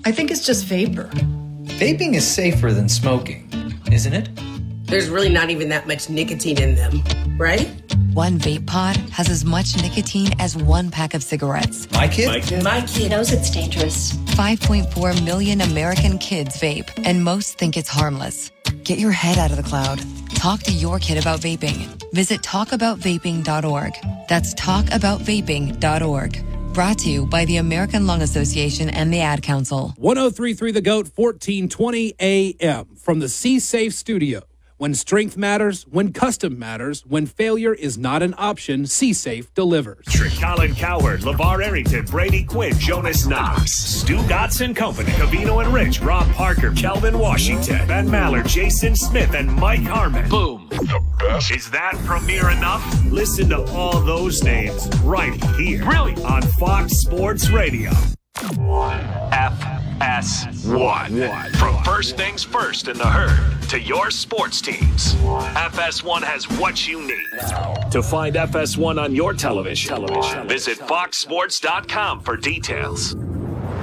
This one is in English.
I think it's just vapor. Vaping is safer than smoking, isn't it? There's really not even that much nicotine in them, right? One vape pod has as much nicotine as one pack of cigarettes. My kid knows it's dangerous. 5.4 million American kids vape, and most think it's harmless. Get your head out of the cloud. Talk to your kid about vaping. Visit talkaboutvaping.org. That's talkaboutvaping.org. Brought to you by the American Lung Association and the Ad Council. 103.3 The GOAT, 1420 AM from the C-Safe studio. When strength matters, when custom matters, when failure is not an option, C-Safe delivers. Colin Cowherd, LeVar Arrington, Brady Quinn, Jonas Knox, Stu Gotson Company, Cavino and Rich, Rob Parker, Kelvin Washington, Ben Maller, Jason Smith, and Mike Harmon. Boom. The best. Is that premiere enough? Listen to all those names right here. Really? On Fox Sports Radio. FS1. From first things first in the herd to your sports teams, FS1 has what you need. To find FS1 on your television, visit foxsports.com for details.